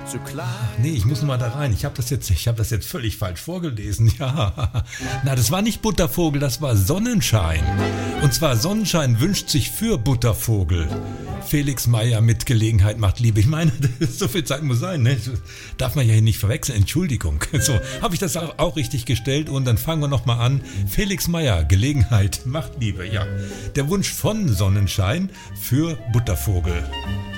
zu klein. Nee, ich muss noch mal da rein. Ich habe das jetzt völlig falsch vorgelesen. Ja. Na, das war nicht Buttervogel, das war Sonnenschein. Und zwar Sonnenschein wünscht sich für Buttervogel. Felix Meyer mit Gelegenheit macht Liebe. Ich meine, so viel Zeit muss sein, ne? Darf man ja hier nicht verwechseln. Entschuldigung. So, habe ich das auch richtig gestellt und dann fangen wir noch mal an. Felix Meyer, Gelegenheit macht Liebe. Ja, der Wunsch von Sonnenschein für Buttervogel.